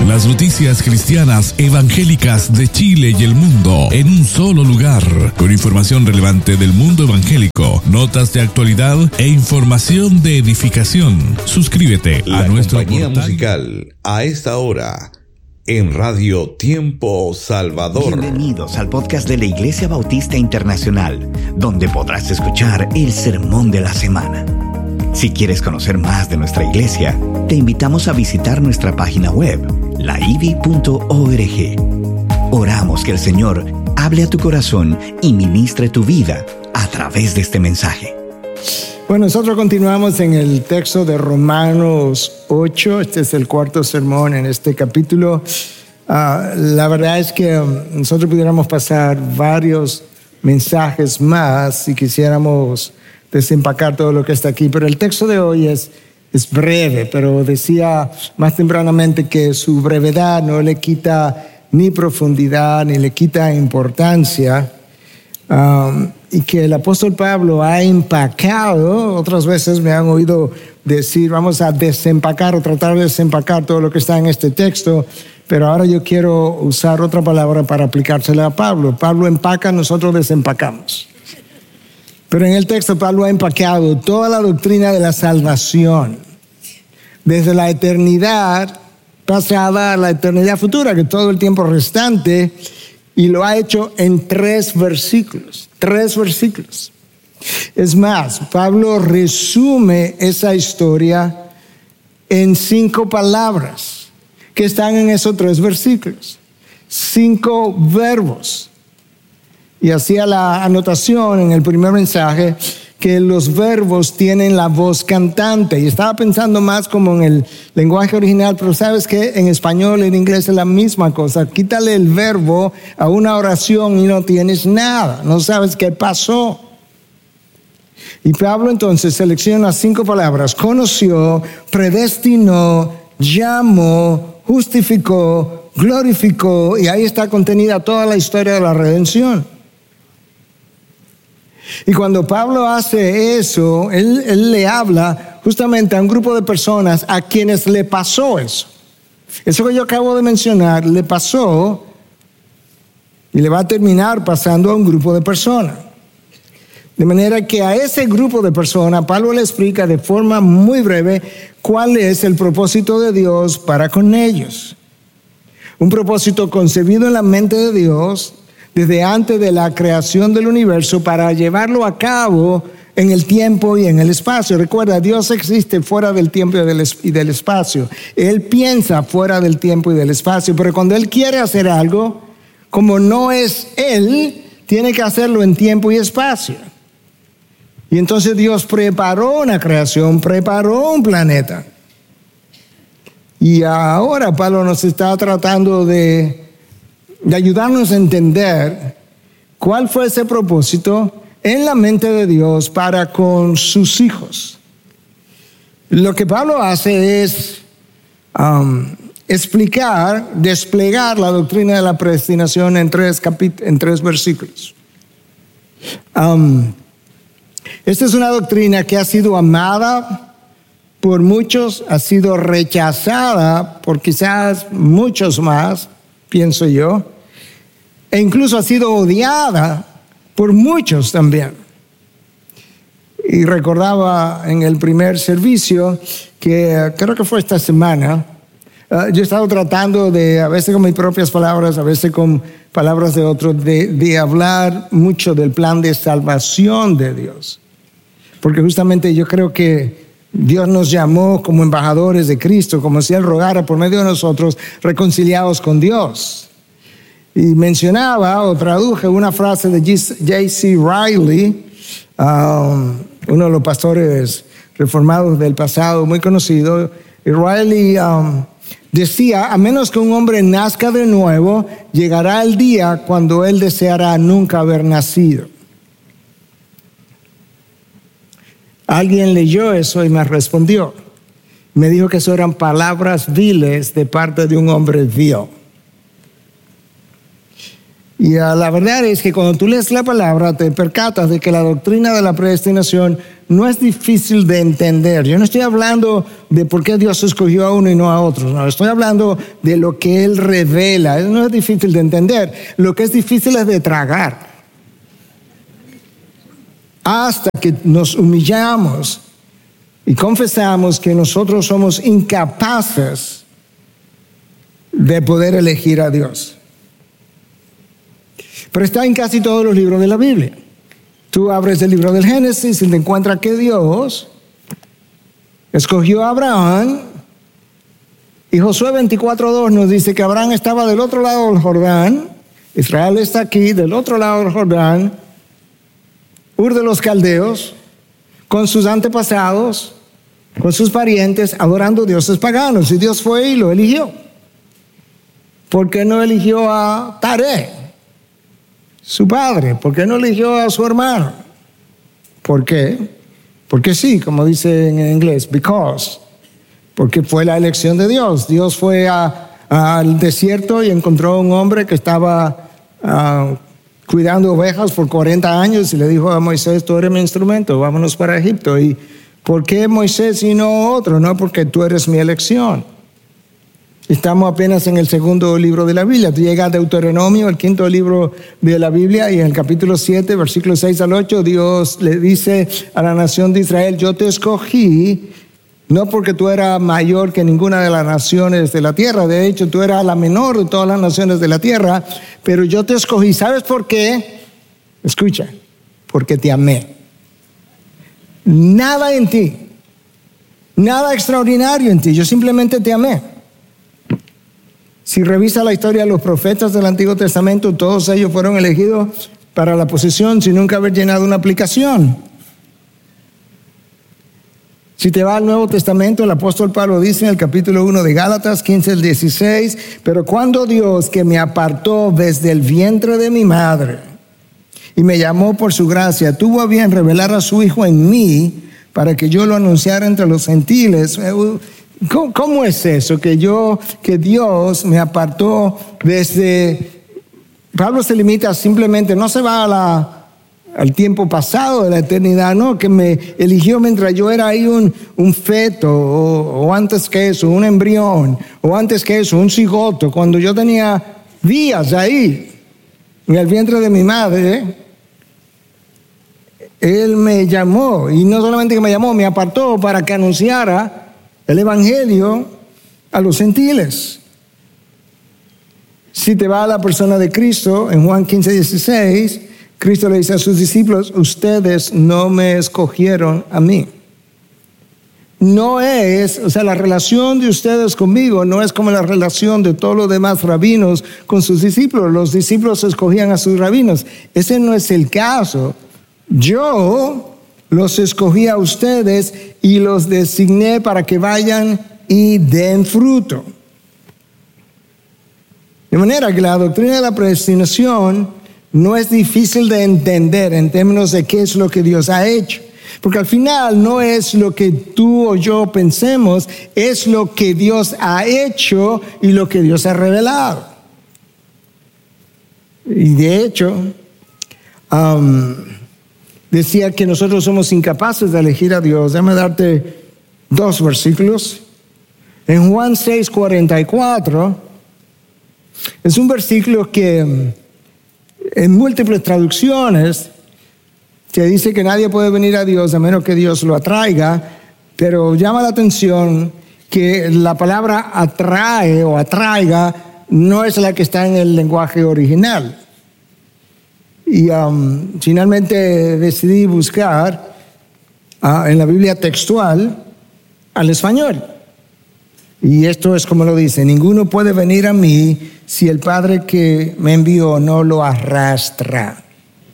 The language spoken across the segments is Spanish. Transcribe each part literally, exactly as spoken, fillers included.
Las noticias cristianas evangélicas de Chile y el mundo en un solo lugar, con información relevante del mundo evangélico, notas de actualidad e información de edificación. Suscríbete La a nuestro compañía portal musical a esta hora en Radio Tiempo Salvador. Bienvenidos al podcast de la Iglesia Bautista Internacional, donde podrás escuchar el sermón de la semana. Si quieres conocer más de nuestra iglesia, te invitamos a visitar nuestra página web, la i b i punto org. Oramos que el Señor hable a tu corazón y ministre tu vida a través de este mensaje. Bueno, nosotros continuamos en el texto de Romanos ocho. Este es el cuarto sermón en este capítulo. Uh, la verdad es que um, nosotros pudiéramos pasar varios mensajes más si quisiéramos desempacar todo lo que está aquí, pero el texto de hoy es, es breve, pero decía más tempranamente que su brevedad no le quita ni profundidad ni le quita importancia, um, y que el apóstol Pablo ha empacado. Otras veces me han oído decir vamos a desempacar o tratar de desempacar todo lo que está en este texto, pero ahora yo quiero usar otra palabra para aplicársela a Pablo. Pablo empaca, nosotros desempacamos. Pero en el texto Pablo ha empacado toda la doctrina de la salvación, desde la eternidad pasada a la eternidad futura, que todo el tiempo restante, y lo ha hecho en tres versículos, tres versículos. Es más, Pablo resume esa historia en cinco palabras que están en esos tres versículos, cinco verbos. Y hacía la anotación en el primer mensaje que los verbos tienen la voz cantante. Y estaba pensando más como en el lenguaje original, pero sabes que en español y en inglés es la misma cosa. Quítale el verbo a una oración y no tienes nada. No sabes qué pasó. Y Pablo entonces selecciona cinco palabras: conoció, predestinó, llamó, justificó, glorificó. Y ahí está contenida toda la historia de la redención. Y cuando Pablo hace eso, él, él le habla justamente a un grupo de personas a quienes le pasó eso. Eso que yo acabo de mencionar le pasó y le va a terminar pasando a un grupo de personas. De manera que a ese grupo de personas, Pablo le explica de forma muy breve cuál es el propósito de Dios para con ellos. Un propósito concebido en la mente de Dios desde antes de la creación del universo para llevarlo a cabo en el tiempo y en el espacio. Recuerda, Dios existe fuera del tiempo y del espacio. Él piensa fuera del tiempo y del espacio, pero cuando Él quiere hacer algo, como no es Él, tiene que hacerlo en tiempo y espacio. Y entonces Dios preparó una creación, preparó un planeta. Y ahora Pablo nos está tratando de de ayudarnos a entender cuál fue ese propósito en la mente de Dios para con sus hijos. Lo que Pablo hace es um, explicar, desplegar la doctrina de la predestinación en tres, capit- en tres versículos. Um, esta es una doctrina que ha sido amada por muchos, ha sido rechazada por quizás muchos más, pienso yo, e incluso ha sido odiada por muchos también. Y recordaba en el primer servicio que creo que fue esta semana, uh, yo he estado tratando de, a veces con mis propias palabras, a veces con palabras de otros, de, de hablar mucho del plan de salvación de Dios. Porque justamente yo creo que Dios nos llamó como embajadores de Cristo, como si Él rogara por medio de nosotros, reconciliados con Dios. Y mencionaba o traduje una frase de J C Riley, um, uno de los pastores reformados del pasado, muy conocido. Y Riley um, decía, a menos que un hombre nazca de nuevo, llegará el día cuando él deseará nunca haber nacido. Alguien leyó eso y me respondió. Me dijo que eso eran palabras viles de parte de un hombre vil. Y uh, la verdad es que cuando tú lees la palabra te percatas de que la doctrina de la predestinación no es difícil de entender. Yo no estoy hablando de por qué Dios escogió a uno y no a otros. No, estoy hablando de lo que Él revela. Eso no es difícil de entender. Lo que es difícil es de tragar. Hasta que nos humillamos y confesamos que nosotros somos incapaces de poder elegir a Dios. Pero está en casi todos los libros de la Biblia. Tú abres el libro del Génesis y te encuentras que Dios escogió a Abraham. Y Josué veinticuatro dos nos dice que Abraham estaba del otro lado del Jordán. Israel está aquí, del otro lado del Jordán. Ur de los Caldeos, con sus antepasados, con sus parientes, adorando dioses paganos. Y Dios fue y lo eligió. ¿Por qué no eligió a Taré, su padre? ¿Por qué no eligió a su hermano? ¿Por qué? Porque sí, como dice en inglés, because. Porque fue la elección de Dios. Dios fue a, a, al desierto y encontró a un hombre que estaba uh, cuidando ovejas por cuarenta años y le dijo a Moisés, tú eres mi instrumento, vámonos para Egipto. ¿Y por qué Moisés y no otro? No, porque tú eres mi elección. Estamos apenas en el segundo libro de la Biblia. Tú llegas a Deuteronomio, el quinto libro de la Biblia, y en el capítulo siete, versículos seis al ocho, Dios le dice a la nación de Israel, yo te escogí, no porque tú eras mayor que ninguna de las naciones de la tierra, de hecho tú eras la menor de todas las naciones de la tierra, pero yo te escogí. ¿Sabes por qué? Escucha, porque te amé. Nada en ti, nada extraordinario en ti, yo simplemente te amé. Si revisa la historia de los profetas del Antiguo Testamento, todos ellos fueron elegidos para la posición sin nunca haber llenado una aplicación. Si te va al Nuevo Testamento, el apóstol Pablo dice en el capítulo uno de Gálatas, quince al dieciséis, pero cuando Dios, que me apartó desde el vientre de mi madre y me llamó por su gracia, tuvo a bien revelar a su Hijo en mí para que yo lo anunciara entre los gentiles. ¿Cómo, cómo es eso? Que yo, que Dios me apartó desde... Pablo se limita simplemente, no se va a la... al tiempo pasado de la eternidad, no, que me eligió mientras yo era ahí un, un feto, o, o antes que eso, un embrión, o antes que eso, un cigoto, cuando yo tenía días ahí, en el vientre de mi madre. Él me llamó, y no solamente que me llamó, me apartó para que anunciara el evangelio a los gentiles. Si te va a la persona de Cristo, en Juan quince, dieciséis, Cristo le dice a sus discípulos, ustedes no me escogieron a mí. No es, o sea, la relación de ustedes conmigo no es como la relación de todos los demás rabinos con sus discípulos. Los discípulos escogían a sus rabinos. Ese no es el caso. Yo los escogí a ustedes y los designé para que vayan y den fruto. De manera que la doctrina de la predestinación no es difícil de entender en términos de qué es lo que Dios ha hecho. Porque al final no es lo que tú o yo pensemos, es lo que Dios ha hecho y lo que Dios ha revelado. Y de hecho, um, decía que nosotros somos incapaces de elegir a Dios. Déjame darte dos versículos. En Juan seis, cuarenta y cuatro, es un versículo que en múltiples traducciones se dice que nadie puede venir a Dios a menos que Dios lo atraiga, pero llama la atención que la palabra atrae o atraiga no es la que está en el lenguaje original. Y um, finalmente decidí buscar uh, en la Biblia textual al español. Y esto es como lo dice: ninguno puede venir a mí si el Padre que me envió no lo arrastra.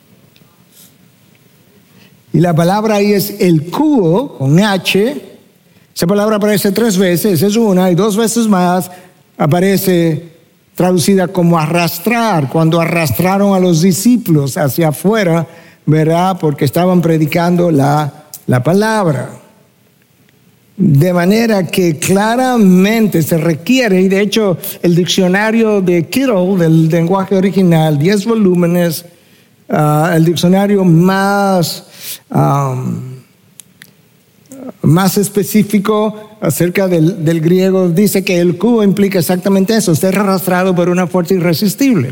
Y la palabra ahí es el cuo, con H. Esa palabra aparece tres veces, es una, y dos veces más aparece traducida como arrastrar, cuando arrastraron a los discípulos hacia afuera, ¿verdad? Porque estaban predicando la, la palabra. De manera que claramente se requiere, y de hecho el diccionario de Kittle del lenguaje original, diez volúmenes, uh, el diccionario más, um, más específico acerca del, del griego, dice que el cubo implica exactamente eso, ser arrastrado por una fuerza irresistible.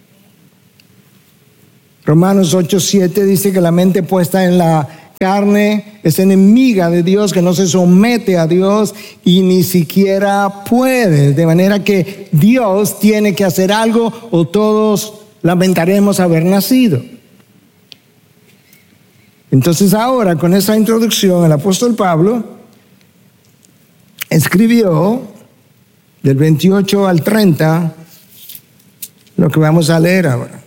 Romanos ocho siete dice que la mente puesta en la carne es enemiga de Dios, que no se somete a Dios y ni siquiera puede. De manera que Dios tiene que hacer algo o todos lamentaremos haber nacido. Entonces ahora, con esa introducción, el apóstol Pablo escribió del veintiocho al treinta lo que vamos a leer ahora.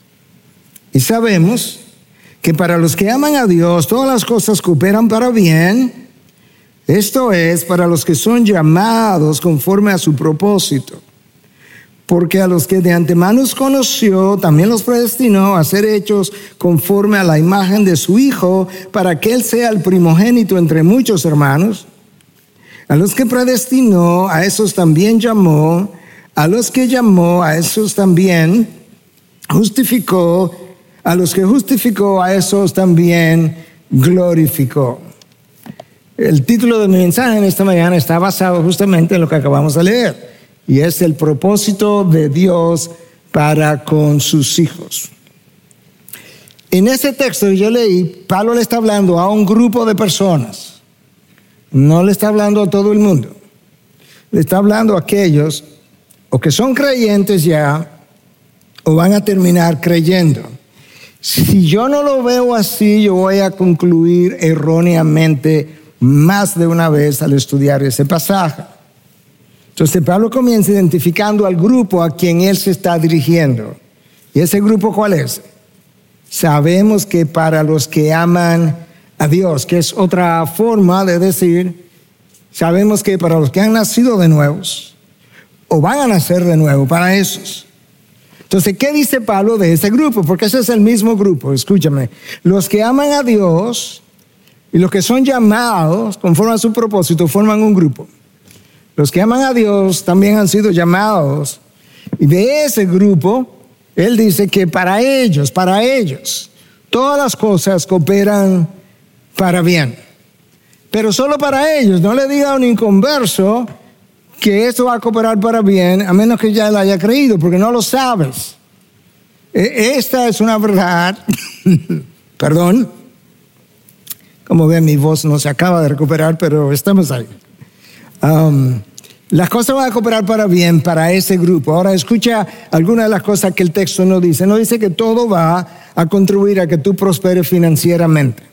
Y sabemos que para los que aman a Dios, todas las cosas cooperan para bien. Esto es, para los que son llamados conforme a su propósito. Porque a los que de antemano conoció, también los predestinó a ser hechos conforme a la imagen de su Hijo, para que Él sea el primogénito entre muchos hermanos. A los que predestinó, a esos también llamó. A los que llamó, a esos también justificó. A los que justificó, a esos también glorificó. El título de mi mensaje en esta mañana está basado justamente en lo que acabamos de leer, y es el propósito de Dios para con sus hijos. En ese texto que yo leí, Pablo le está hablando a un grupo de personas, no le está hablando a todo el mundo, le está hablando a aquellos o que son creyentes ya o van a terminar creyendo. Si yo no lo veo así, yo voy a concluir erróneamente más de una vez al estudiar ese pasaje. Entonces Pablo comienza identificando al grupo a quien él se está dirigiendo. ¿Y ese grupo cuál es? Sabemos que para los que aman a Dios, que es otra forma de decir, sabemos que para los que han nacido de nuevos, o van a nacer de nuevo, para esos. Entonces, ¿qué dice Pablo de ese grupo? Porque ese es el mismo grupo, escúchame. Los que aman a Dios y los que son llamados conforme a su propósito forman un grupo. Los que aman a Dios también han sido llamados. Y de ese grupo, él dice que para ellos, para ellos, todas las cosas cooperan para bien. Pero solo para ellos. No le diga a un inconverso que esto va a cooperar para bien, a menos que ya él haya creído, porque no lo sabes. Esta es una verdad, perdón, como ven mi voz no se acaba de recuperar, pero estamos ahí. Um, las cosas van a cooperar para bien para ese grupo. Ahora escucha algunas de las cosas que el texto no dice. No dice que todo va a contribuir a que tú prosperes financieramente,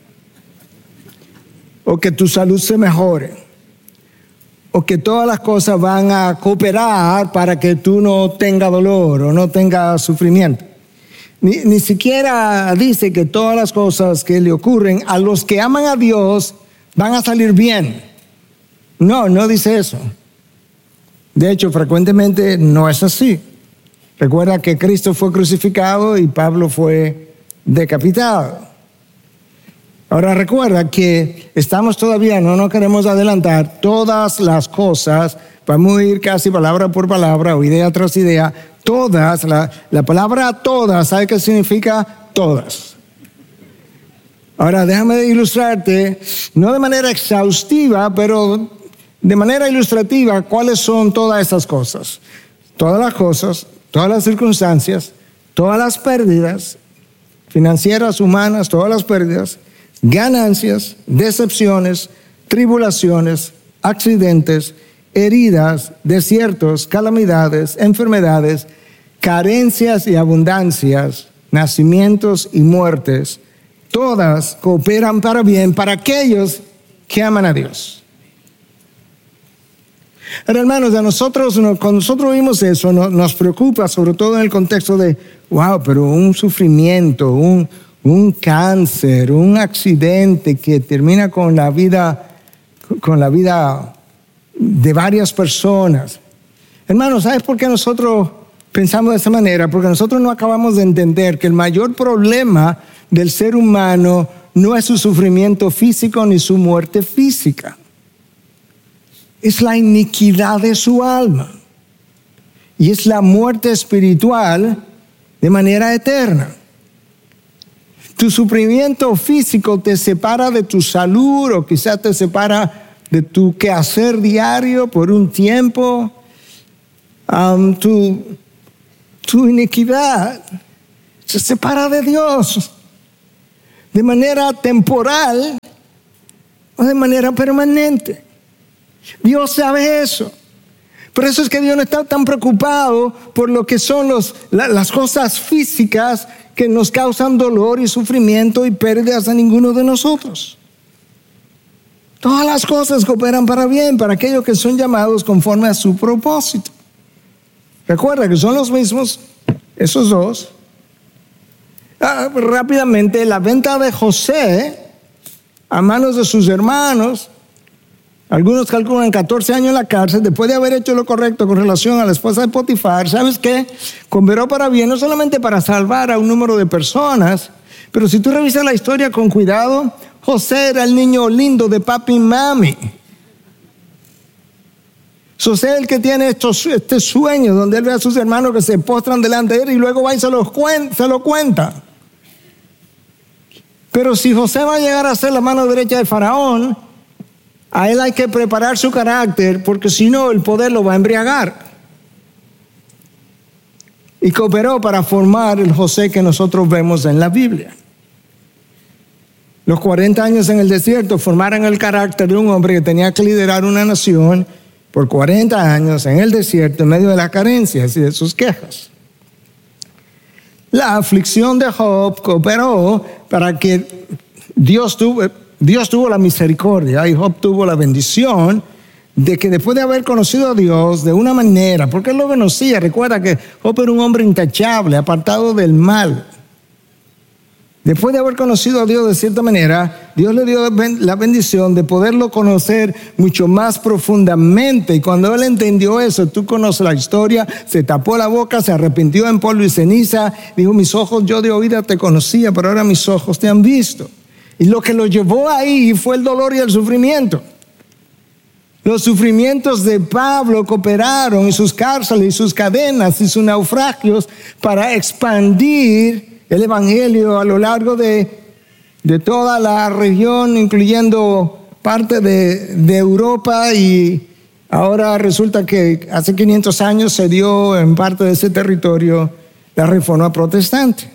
o que tu salud se mejore, o que todas las cosas van a cooperar para que tú no tengas dolor o no tengas sufrimiento. Ni, ni siquiera dice que todas las cosas que le ocurren a los que aman a Dios van a salir bien. No, no dice eso. De hecho, frecuentemente no es así. Recuerda que Cristo fue crucificado y Pablo fue decapitado. Ahora recuerda que estamos todavía, no nos queremos adelantar, todas las cosas, vamos a ir casi palabra por palabra o idea tras idea, todas, la, la palabra todas, ¿sabe qué significa todas? Ahora déjame ilustrarte, no de manera exhaustiva, pero de manera ilustrativa, cuáles son todas esas cosas. Todas las cosas, todas las circunstancias, todas las pérdidas financieras, humanas, todas las pérdidas, ganancias, decepciones, tribulaciones, accidentes, heridas, desiertos, calamidades, enfermedades, carencias y abundancias, nacimientos y muertes, todas cooperan para bien para aquellos que aman a Dios. Ahora, hermanos, a nosotros, cuando nosotros vimos eso, nos preocupa, sobre todo en el contexto de, wow, pero un sufrimiento, un un cáncer, un accidente que termina con la vida, con la vida de varias personas. Hermanos, ¿sabes por qué nosotros pensamos de esa manera? Porque nosotros no acabamos de entender que el mayor problema del ser humano no es su sufrimiento físico ni su muerte física. es la iniquidad de su alma. Y es la muerte espiritual de manera eterna. Tu sufrimiento físico te separa de tu salud o quizás te separa de tu quehacer diario por un tiempo. Um, tu, tu iniquidad se separa de Dios de manera temporal o de manera permanente. Dios sabe eso. Por eso es que Dios no está tan preocupado por lo que son los, la, las cosas físicas que nos causan dolor y sufrimiento y pérdidas a ninguno de nosotros. Todas las cosas cooperan para bien, para aquellos que son llamados conforme a su propósito. Recuerda que son los mismos, esos dos. Ah, rápidamente, la venta de José a manos de sus hermanos. Algunos calculan catorce años en la cárcel, después de haber hecho lo correcto con relación a la esposa de Potifar. ¿Sabes qué? Cooperó para bien, no solamente para salvar a un número de personas, pero si tú revisas la historia con cuidado, José era el niño lindo de papi y mami. José es el que tiene estos, este sueño donde él ve a sus hermanos que se postran delante de él y luego va y se, los cuen, se lo cuenta. Pero si José va a llegar a ser la mano derecha de Faraón, a él hay que preparar su carácter, porque si no el poder lo va a embriagar. Y cooperó para formar el José que nosotros vemos en la Biblia. Los cuarenta años en el desierto formaron el carácter de un hombre que tenía que liderar una nación por cuarenta años en el desierto en medio de las carencias y de sus quejas. La aflicción de Job cooperó para que Dios tuvo... Dios tuvo la misericordia y Job tuvo la bendición de que después de haber conocido a Dios de una manera, porque él lo conocía, recuerda que Job era un hombre intachable, apartado del mal. Después de haber conocido a Dios de cierta manera, Dios le dio la bendición de poderlo conocer mucho más profundamente. Y cuando él entendió eso, tú conoces la historia, se tapó la boca, se arrepintió en polvo y ceniza, dijo: mis ojos yo de oída te conocía, pero ahora mis ojos te han visto. Y lo que lo llevó ahí fue el dolor y el sufrimiento. Los sufrimientos de Pablo cooperaron, y sus cárceles y sus cadenas y sus naufragios, para expandir el evangelio a lo largo de, de toda la región, incluyendo parte de, de Europa, y ahora resulta que hace quinientos años se dio en parte de ese territorio la reforma protestante.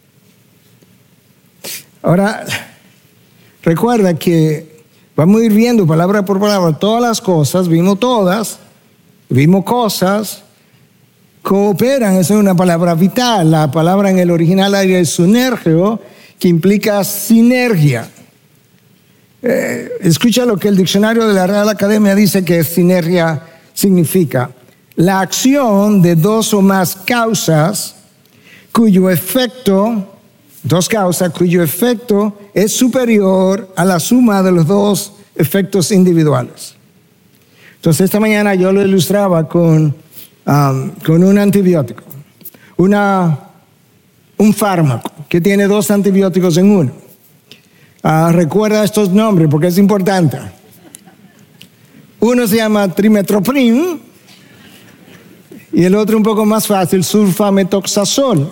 Ahora, recuerda que vamos a ir viendo palabra por palabra todas las cosas, vimos todas, vimos cosas, cooperan, esa es una palabra vital. La palabra en el original es sinergio, que implica sinergia. Eh, escucha lo que el diccionario de la Real Academia dice que sinergia significa: la acción de dos o más causas cuyo efecto... Dos causas cuyo efecto es superior a la suma de los dos efectos individuales. Entonces, esta mañana yo lo ilustraba con, um, con un antibiótico, una, un fármaco que tiene dos antibióticos en uno. Uh, recuerda estos nombres porque es importante. Uno se llama trimethoprim y el otro, un poco más fácil, sulfamethoxazol.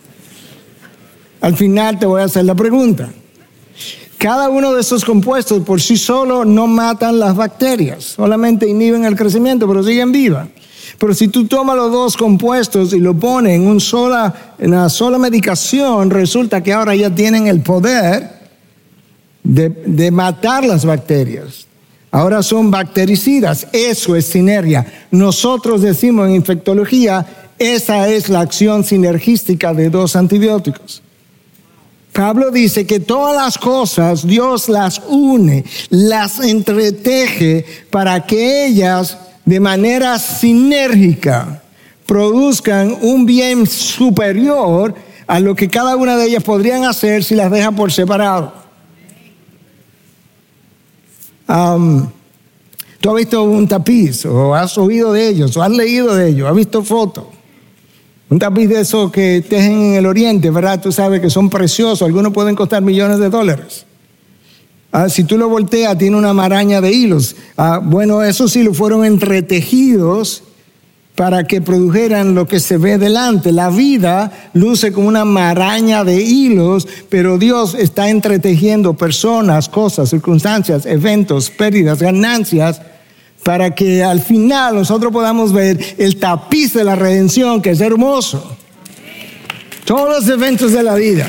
Al final te voy a hacer la pregunta. Cada uno de esos compuestos por sí solo no matan las bacterias, solamente inhiben el crecimiento, pero siguen vivas. Pero si tú tomas los dos compuestos y lo pones en, un sola, en una sola medicación, resulta que ahora ya tienen el poder de, de matar las bacterias. Ahora son bactericidas. Eso es sinergia. Nosotros decimos en infectología, esa es la acción sinergística de dos antibióticos. Pablo dice que todas las cosas Dios las une, las entreteje para que ellas de manera sinérgica produzcan un bien superior a lo que cada una de ellas podrían hacer si las deja por separado. Um, Tú has visto un tapiz, o has oído de ellos, o has leído de ellos, has visto fotos. Un tapiz de esos que tejen en el oriente, ¿verdad? Tú sabes que son preciosos, algunos pueden costar millones de dólares. Ah, si tú lo volteas, tiene una maraña de hilos. Ah, bueno, esos hilos fueron entretejidos para que produjeran lo que se ve delante. La vida luce como una maraña de hilos, pero Dios está entretejiendo personas, cosas, circunstancias, eventos, pérdidas, ganancias, para que al final nosotros podamos ver el tapiz de la redención, que es hermoso. Todos los eventos de la vida.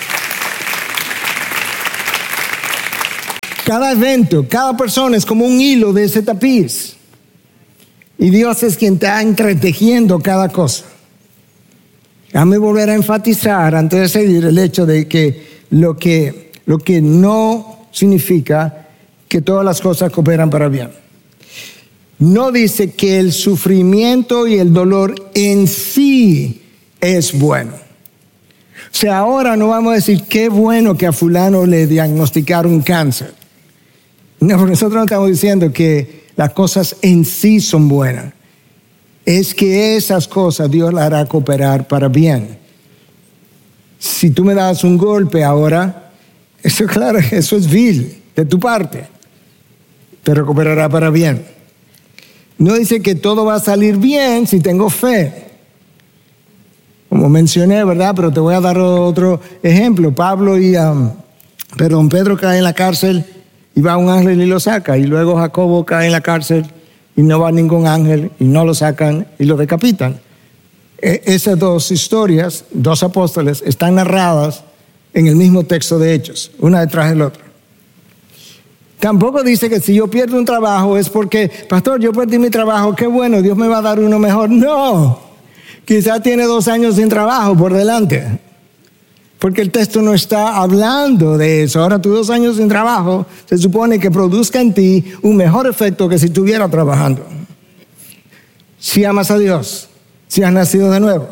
Cada evento, cada persona es como un hilo de ese tapiz. Y Dios es quien está entretejiendo cada cosa. Déjame volver a enfatizar antes de seguir el hecho de que lo que, lo que no significa que todas las cosas cooperan para bien. No dice que el sufrimiento y el dolor en sí es bueno. O sea, ahora no vamos a decir qué bueno que a fulano le diagnosticaron cáncer. No, porque nosotros no estamos diciendo que las cosas en sí son buenas. Es que esas cosas Dios las hará cooperar para bien. Si tú me das un golpe ahora, eso claro, eso es vil de tu parte, pero cooperará para bien. No dice que todo va a salir bien si tengo fe. Como mencioné, ¿verdad? Pero te voy a dar otro ejemplo. Pablo y, um, perdón, Pedro cae en la cárcel y va un ángel y lo saca. Y luego Jacobo cae en la cárcel y no va ningún ángel y no lo sacan y lo decapitan. E- esas dos historias, dos apóstoles, están narradas en el mismo texto de Hechos, una detrás del otro. Tampoco dice que si yo pierdo un trabajo es porque, pastor, yo perdí mi trabajo, qué bueno, Dios me va a dar uno mejor. No, quizás tiene dos años sin trabajo por delante. Porque el texto no está hablando de eso. Ahora, tus dos años sin trabajo se supone que produzca en ti un mejor efecto que si estuviera trabajando. Si amas a Dios, si has nacido de nuevo.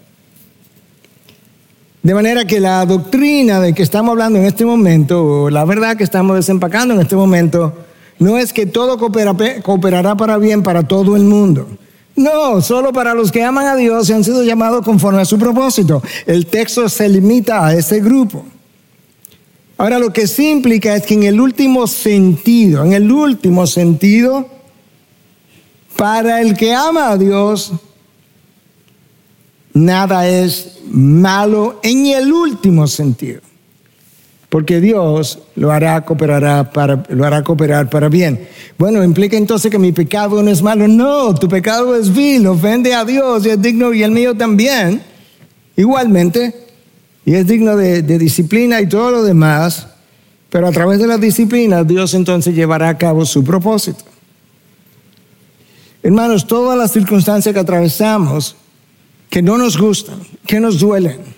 De manera que la doctrina de que estamos hablando en este momento, o la verdad que estamos desempacando en este momento, no es que todo coopera, cooperará para bien para todo el mundo. No, solo para los que aman a Dios y han sido llamados conforme a su propósito. El texto se limita a ese grupo. Ahora, lo que sí implica es que en el último sentido, en el último sentido, para el que ama a Dios, nada es malo en el último sentido. Porque Dios lo hará cooperará para, lo hará cooperar para bien. Bueno, ¿implica entonces que mi pecado no es malo? No, tu pecado es vil, ofende a Dios y es digno, y el mío también, igualmente, y es digno de, de disciplina y todo lo demás, pero a través de la disciplina Dios entonces llevará a cabo su propósito. Hermanos, todas las circunstancias que atravesamos, que no nos gustan, que nos duelen,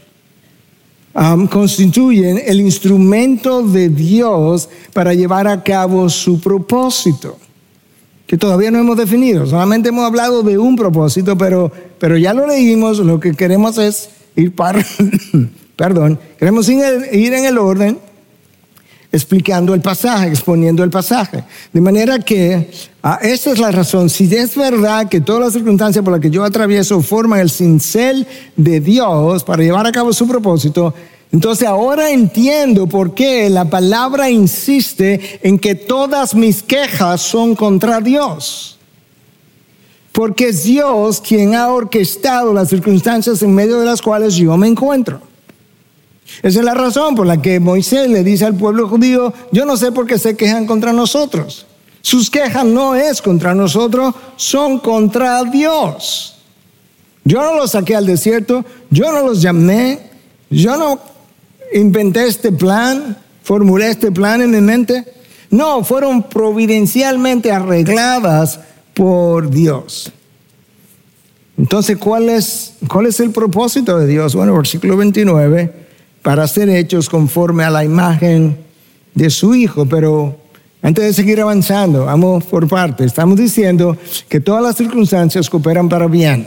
Um, constituyen el instrumento de Dios para llevar a cabo su propósito, que todavía no hemos definido. Solamente hemos hablado de un propósito, pero, pero ya lo leímos. Lo que queremos es ir para, perdón, queremos ir, ir en el orden, explicando el pasaje, exponiendo el pasaje. De manera que uh, esa es la razón. Si es verdad que todas las circunstancias por las que yo atravieso forman el cincel de Dios para llevar a cabo su propósito, entonces ahora entiendo por qué la palabra insiste en que todas mis quejas son contra Dios. Porque es Dios quien ha orquestado las circunstancias en medio de las cuales yo me encuentro. Esa es la razón por la que Moisés le dice al pueblo judío: yo no sé por qué se quejan contra nosotros. Sus quejas no es contra nosotros, son contra Dios. Yo no los saqué al desierto, yo no los llamé, yo no inventé este plan, formulé este plan en mi mente. No, fueron providencialmente arregladas por Dios. Entonces, ¿cuál es, cuál es el propósito de Dios? Bueno, versículo veintinueve, para ser hechos conforme a la imagen de su Hijo. Pero antes de seguir avanzando, vamos por partes. Estamos diciendo que todas las circunstancias cooperan para bien.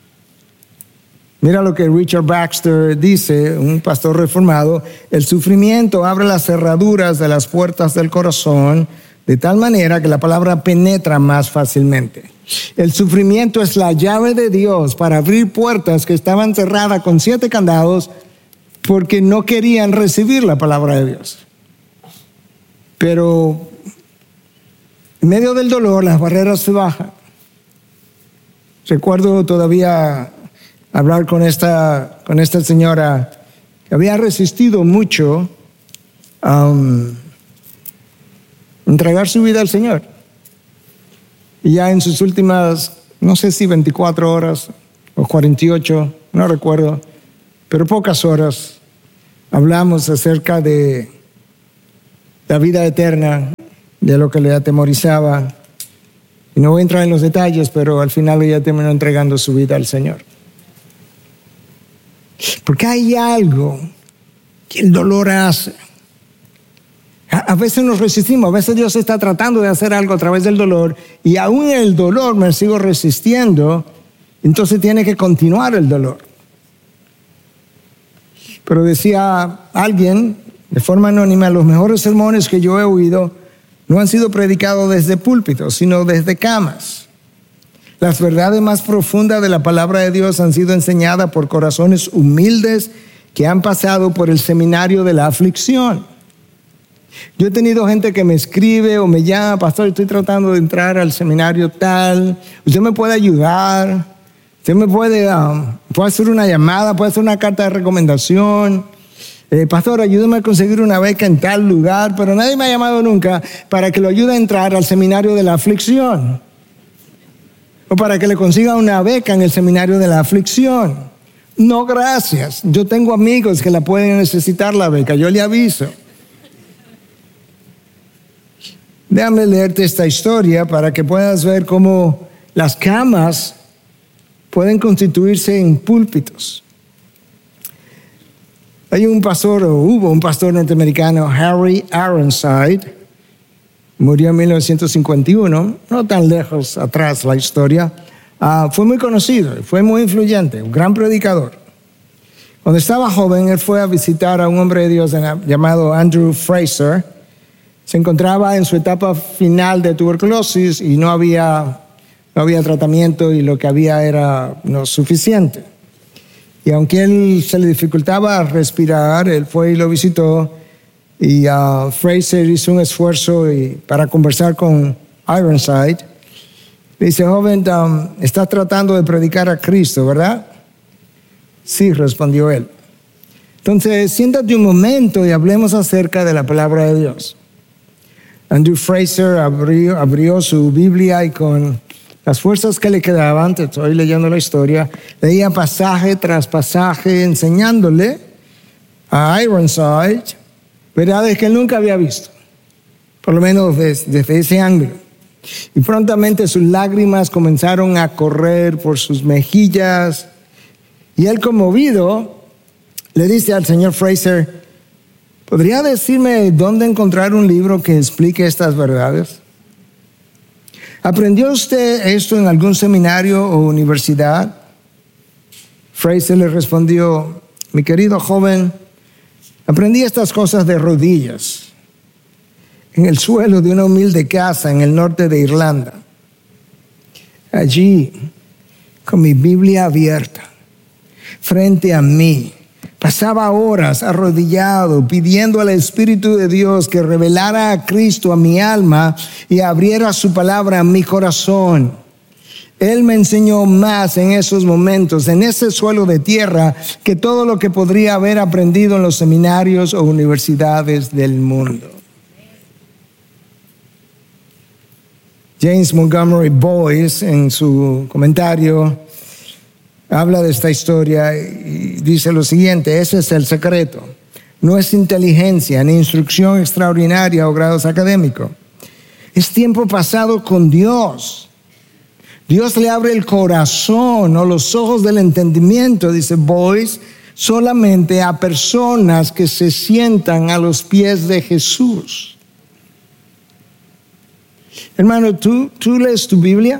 Mira lo que Richard Baxter dice, un pastor reformado: el sufrimiento abre las cerraduras de las puertas del corazón de tal manera que la palabra penetra más fácilmente. El sufrimiento es la llave de Dios para abrir puertas que estaban cerradas con siete candados porque no querían recibir la palabra de Dios. Pero en medio del dolor las barreras se bajan. Recuerdo todavía hablar con esta, con esta señora que había resistido mucho a um, entregar su vida al Señor. Y ya en sus últimas, no sé si veinticuatro horas o cuarenta y ocho, no recuerdo, pero pocas horas, hablamos acerca de la vida eterna, de lo que le atemorizaba. Y no voy a entrar en los detalles, pero al final ella terminó entregando su vida al Señor. Porque hay algo que el dolor hace. A veces nos resistimos, a veces Dios está tratando de hacer algo a través del dolor y aún en el dolor me sigo resistiendo, entonces tiene que continuar el dolor. Pero decía alguien de forma anónima, los mejores sermones que yo he oído no han sido predicados desde púlpitos, sino desde camas. Las verdades más profundas de la palabra de Dios han sido enseñadas por corazones humildes que han pasado por el seminario de la aflicción. Yo he tenido gente que me escribe o me llama, pastor, estoy tratando de entrar al seminario tal, usted me puede ayudar, usted me puede, um, puede hacer una llamada, puede hacer una carta de recomendación, eh, pastor, ayúdame a conseguir una beca en tal lugar, pero nadie me ha llamado nunca para que lo ayude a entrar al seminario de la aflicción o para que le consiga una beca en el seminario de la aflicción. No, gracias, yo tengo amigos que la pueden necesitar la beca, yo le aviso. Déjame leerte esta historia para que puedas ver cómo las camas pueden constituirse en púlpitos. Hay un pastor, o hubo un pastor norteamericano, Harry Ironside, murió en mil novecientos cincuenta y uno, no tan lejos atrás la historia. Uh, fue muy conocido, fue muy influyente, un gran predicador. Cuando estaba joven, él fue a visitar a un hombre de Dios llamado Andrew Fraser. Se encontraba en su etapa final de tuberculosis y no había, no había tratamiento y lo que había era no suficiente. Y aunque él se le dificultaba respirar, él fue y lo visitó y uh, Fraser hizo un esfuerzo y, para conversar con Ironside. Le dice, joven, um, estás tratando de predicar a Cristo, ¿verdad? Sí, respondió él. Entonces, siéntate un momento y hablemos acerca de la palabra de Dios. Andrew Fraser abrió, abrió su Biblia y con las fuerzas que le quedaban, te estoy leyendo la historia, leía pasaje tras pasaje enseñándole a Ironside verdades que él nunca había visto, por lo menos desde, desde ese ángulo. Y prontamente sus lágrimas comenzaron a correr por sus mejillas y él, conmovido, le dice al señor Fraser, ¿podría decirme dónde encontrar un libro que explique estas verdades? ¿Aprendió usted esto en algún seminario o universidad? Fraser le respondió, mi querido joven, aprendí estas cosas de rodillas, en el suelo de una humilde casa en el norte de Irlanda. Allí, con mi Biblia abierta, frente a mí, pasaba horas arrodillado pidiendo al Espíritu de Dios que revelara a Cristo a mi alma y abriera su palabra a mi corazón. Él me enseñó más en esos momentos, en ese suelo de tierra, que todo lo que podría haber aprendido en los seminarios o universidades del mundo. James Montgomery Boyce, en su comentario, habla de esta historia y dice lo siguiente, ese es el secreto. No es inteligencia, ni instrucción extraordinaria o grados académicos. Es tiempo pasado con Dios. Dios le abre el corazón o los ojos del entendimiento, dice Boyce, solamente a personas que se sientan a los pies de Jesús. Hermano, ¿tú, tú lees tu Biblia?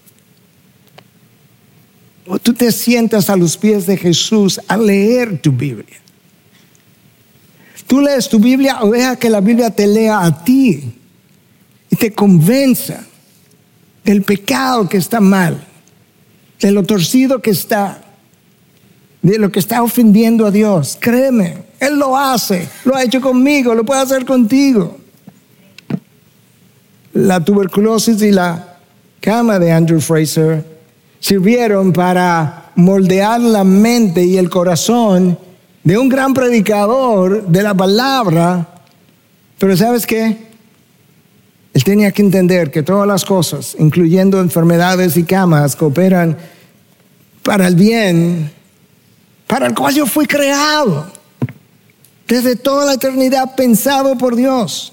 ¿O tú te sientas a los pies de Jesús a leer tu Biblia? ¿Tú lees tu Biblia o deja que la Biblia te lea a ti y te convenza del pecado que está mal, de lo torcido que está, de lo que está ofendiendo a Dios? Créeme, Él lo hace, lo ha hecho conmigo, lo puede hacer contigo. la tuberculosis y la cama de Andrew Fraser sirvieron para moldear la mente y el corazón de un gran predicador de la palabra. Pero ¿sabes qué? Él tenía que entender que todas las cosas, incluyendo enfermedades y camas, cooperan para el bien, para el cual yo fui creado. Desde toda la eternidad pensado por Dios.